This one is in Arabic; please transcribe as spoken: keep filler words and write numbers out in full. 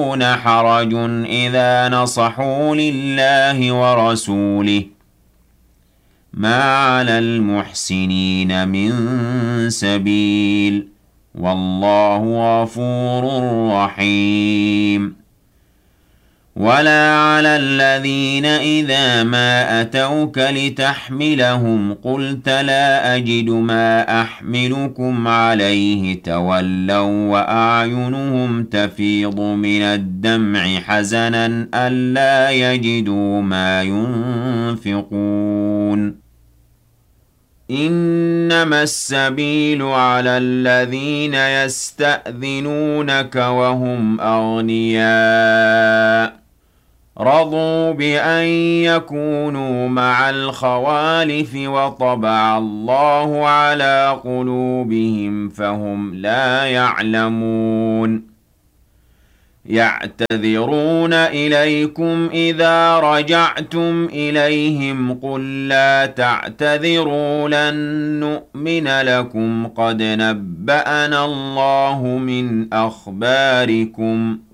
حرج إذا نصحوا لله ورسوله ما على المحسنين من سبيل والله غفور رحيم ولا على الذين إذا ما أتوك لتحملهم قلت لا أجد ما أحملكم عليه تولوا وأعينهم تفيض من الدمع حزنا ألا يجدوا ما ينفقون إنما السبيل على الذين يستأذنونك وهم أغنياء رضوا بأن يكونوا مع الخوالف وطبع الله على قلوبهم فهم لا يعلمون يعتذرون إليكم إذا رجعتم إليهم قل لا تعتذروا لن نؤمن لكم قد نبأنا الله من أخباركم